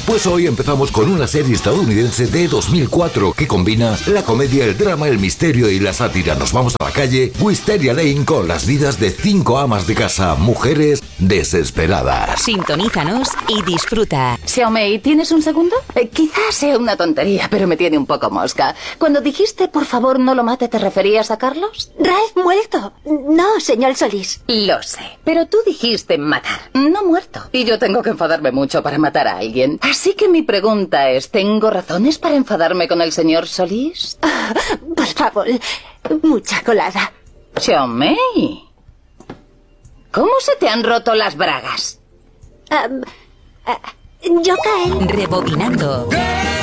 Pues hoy empezamos con una serie estadounidense de 2004 que combina la comedia, el drama, el misterio y la sátira. Nos vamos a la calle Wisteria Lane con las vidas de 5 amas de casa, mujeres desesperadas. Sintonízanos y disfruta. Xiaomei, ¿tienes un segundo? Quizás sea una tontería, pero me tiene un poco mosca. Cuando dijiste, por favor, no lo mate, ¿te referías a Carlos? Ralph muerto. No, señor Solís. Lo sé, pero tú dijiste matar, no muerto. Y yo tengo que enfadarme mucho para matar a alguien. Así que mi pregunta es, ¿tengo razones para enfadarme con el señor Solís? Por favor, mucha colada. Xiaomei, ¿cómo se te han roto las bragas? Yo caen. Rebobinando.